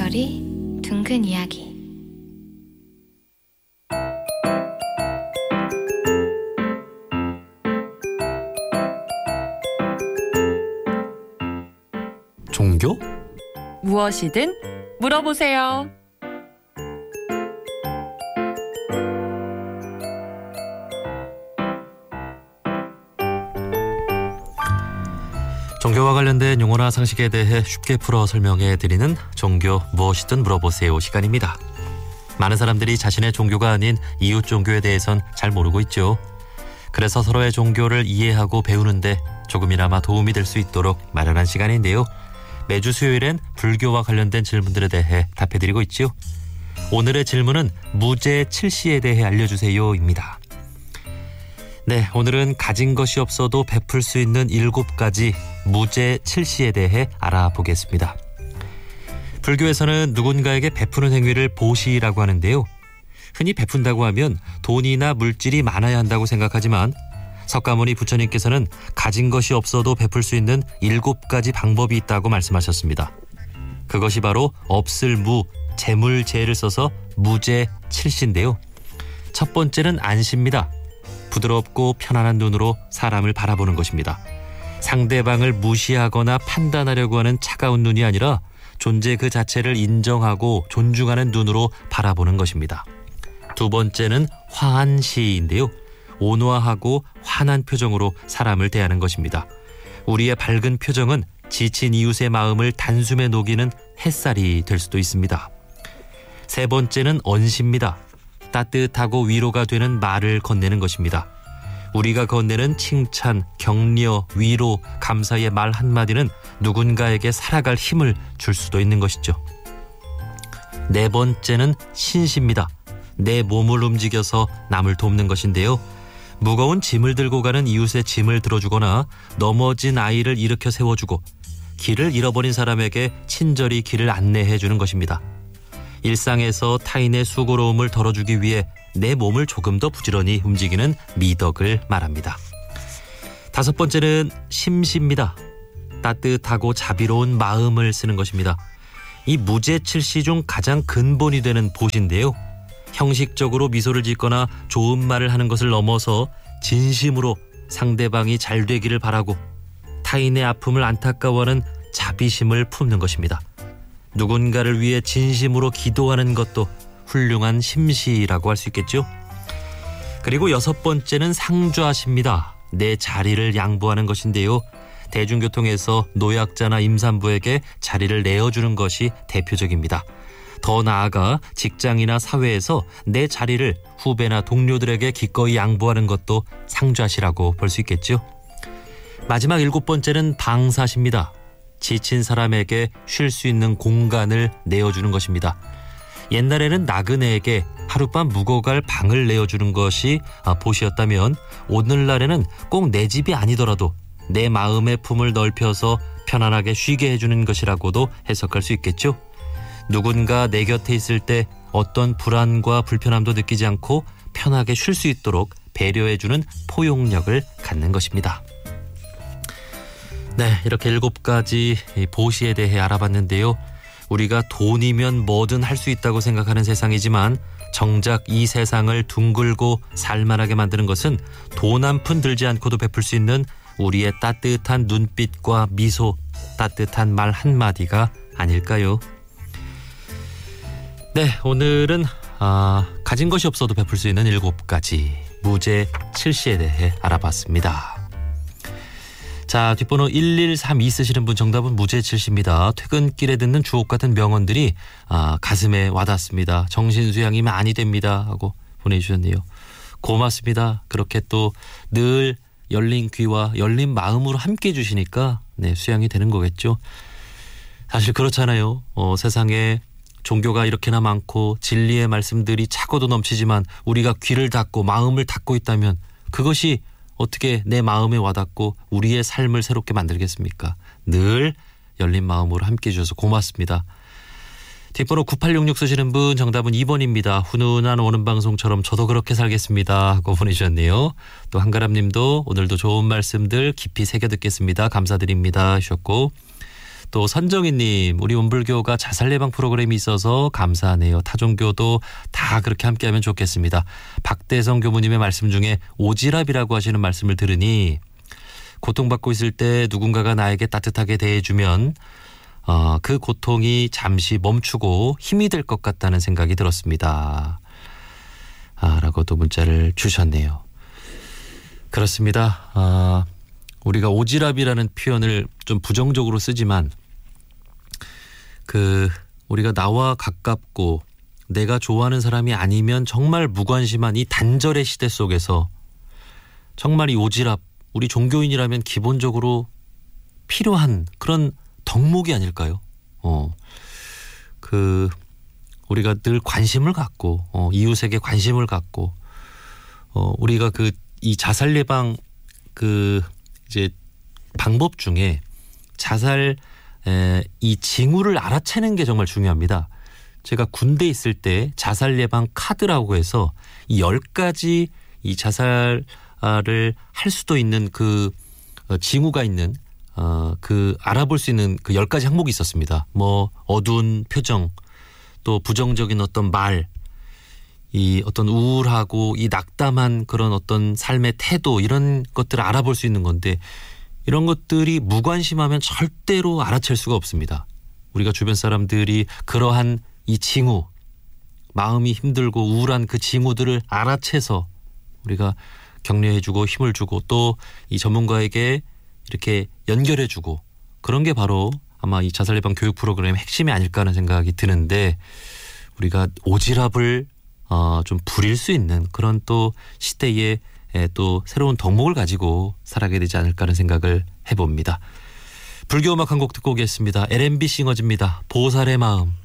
모서리 둥근 이야기. 종교? 무엇이든 물어보세요. 종교와 관련된 용어나 상식에 대해 쉽게 풀어 설명해 드리는 종교 무엇이든 물어보세요 시간입니다. 많은 사람들이 자신의 종교가 아닌 이웃 종교에 대해선 잘 모르고 있죠. 그래서 서로의 종교를 이해하고 배우는데 조금이나마 도움이 될 수 있도록 마련한 시간인데요. 매주 수요일엔 불교와 관련된 질문들에 대해 답해드리고 있죠. 오늘의 질문은 무제 칠시에 대해 알려주세요입니다. 네, 오늘은 가진 것이 없어도 베풀 수 있는 7가지 무제 칠시에 대해 알아보겠습니다. 불교에서는 누군가에게 베푸는 행위를 보시라고 하는데요. 흔히 베푼다고 하면 돈이나 물질이 많아야 한다고 생각하지만 석가모니 부처님께서는 가진 것이 없어도 베풀 수 있는 7가지 방법이 있다고 말씀하셨습니다. 그것이 바로 없을 무, 재물재를 써서 무제 칠시인데요. 첫 번째는 안시입니다. 부드럽고 편안한 눈으로 사람을 바라보는 것입니다. 상대방을 무시하거나 판단하려고 하는 차가운 눈이 아니라 존재 그 자체를 인정하고 존중하는 눈으로 바라보는 것입니다. 두 번째는 화한시인데요. 온화하고 환한 표정으로 사람을 대하는 것입니다. 우리의 밝은 표정은 지친 이웃의 마음을 단숨에 녹이는 햇살이 될 수도 있습니다. 세 번째는 언시입니다. 따뜻하고 위로가 되는 말을 건네는 것입니다. 우리가 건네는 칭찬, 격려, 위로, 감사의 말 한마디는 누군가에게 살아갈 힘을 줄 수도 있는 것이죠. 네 번째는 신시입니다. 내 몸을 움직여서 남을 돕는 것인데요. 무거운 짐을 들고 가는 이웃의 짐을 들어주거나 넘어진 아이를 일으켜 세워주고 길을 잃어버린 사람에게 친절히 길을 안내해주는 것입니다. 일상에서 타인의 수고로움을 덜어주기 위해 내 몸을 조금 더 부지런히 움직이는 미덕을 말합니다. 다섯 번째는 심시입니다. 따뜻하고 자비로운 마음을 쓰는 것입니다. 이 무제칠시 중 가장 근본이 되는 보시인데요. 형식적으로 미소를 짓거나 좋은 말을 하는 것을 넘어서 진심으로 상대방이 잘 되기를 바라고 타인의 아픔을 안타까워하는 자비심을 품는 것입니다. 누군가를 위해 진심으로 기도하는 것도 훌륭한 심시라고 할 수 있겠죠. 그리고 여섯 번째는 상좌시입니다. 내 자리를 양보하는 것인데요. 대중교통에서 노약자나 임산부에게 자리를 내어주는 것이 대표적입니다. 더 나아가 직장이나 사회에서 내 자리를 후배나 동료들에게 기꺼이 양보하는 것도 상좌시라고 볼 수 있겠죠. 마지막 7번째는 방사시입니다. 지친 사람에게 쉴 수 있는 공간을 내어주는 것입니다. 옛날에는 나그네에게 하룻밤 묵어갈 방을 내어주는 것이 보시였다면 오늘날에는 꼭 내 집이 아니더라도 내 마음의 품을 넓혀서 편안하게 쉬게 해주는 것이라고도 해석할 수 있겠죠. 누군가 내 곁에 있을 때 어떤 불안과 불편함도 느끼지 않고 편하게 쉴 수 있도록 배려해주는 포용력을 갖는 것입니다. 네, 이렇게 7가지 보시에 대해 알아봤는데요. 우리가 돈이면 뭐든 할 수 있다고 생각하는 세상이지만 정작 이 세상을 둥글고 살만하게 만드는 것은 돈 한 푼 들지 않고도 베풀 수 있는 우리의 따뜻한 눈빛과 미소, 따뜻한 말 한마디가 아닐까요? 네, 오늘은 가진 것이 없어도 베풀 수 있는 7가지 무제 칠시에 대해 알아봤습니다. 자, 뒷번호 1132 쓰시는 분 정답은 무제 칠시입니다. 퇴근길에 듣는 주옥 같은 명언들이 가슴에 와닿습니다. 정신수양이 많이 됩니다 하고 보내주셨네요. 고맙습니다. 그렇게 또 늘 열린 귀와 열린 마음으로 함께 해주시니까 네, 수양이 되는 거겠죠. 사실 그렇잖아요. 세상에 종교가 이렇게나 많고 진리의 말씀들이 차고도 넘치지만 우리가 귀를 닫고 마음을 닫고 있다면 그것이 어떻게 내 마음에 와닿고 우리의 삶을 새롭게 만들겠습니까? 늘 열린 마음으로 함께해 주셔서 고맙습니다. 뒷번호 9866 쓰시는 분 정답은 2번입니다. 훈훈한 오는 방송처럼 저도 그렇게 살겠습니다 하고 보내주셨네요. 또 한가람님도 오늘도 좋은 말씀들 깊이 새겨 듣겠습니다. 감사드립니다 하셨고 또 선정희님, 우리 온불교가 자살 예방 프로그램이 있어서 감사하네요. 타종교도 다 그렇게 함께하면 좋겠습니다. 박대성 교무님의 말씀 중에 오지랖이라고 하시는 말씀을 들으니 고통받고 있을 때 누군가가 나에게 따뜻하게 대해주면 그 고통이 잠시 멈추고 힘이 될 것 같다는 생각이 들었습니다. 라고도 문자를 주셨네요. 그렇습니다. 우리가 오지랖이라는 표현을 좀 부정적으로 쓰지만 우리가 나와 가깝고 내가 좋아하는 사람이 아니면 정말 무관심한 이 단절의 시대 속에서 정말 이 오지랖, 우리 종교인이라면 기본적으로 필요한 그런 덕목이 아닐까요? 우리가 늘 관심을 갖고 이웃에게 관심을 갖고 우리가 이 자살 예방 이제 방법 중에 자살 이 징후를 알아채는 게 정말 중요합니다. 제가 군대에 있을 때 자살 예방 카드라고 해서 이 10가지 이 자살을 할 수도 있는 징후가 있는 알아볼 수 있는 10가지 항목이 있었습니다. 뭐 어두운 표정, 또 부정적인 어떤 말, 이 어떤 우울하고 이 낙담한 그런 어떤 삶의 태도, 이런 것들을 알아볼 수 있는 건데 이런 것들이 무관심하면 절대로 알아챌 수가 없습니다. 우리가 주변 사람들이 그러한 이 징후, 마음이 힘들고 우울한 그 징후들을 알아채서 우리가 격려해주고 힘을 주고 또 이 전문가에게 이렇게 연결해주고, 그런 게 바로 아마 이 자살 예방 교육 프로그램의 핵심이 아닐까 하는 생각이 드는데, 우리가 오지랖을 좀 부릴 수 있는 그런 또 시대에 또 새로운 덕목을 가지고 살아가야 되지 않을까 하는 생각을 해봅니다. 불교 음악 한 곡 듣고 오겠습니다. LMB 싱어즈입니다. 보살의 마음.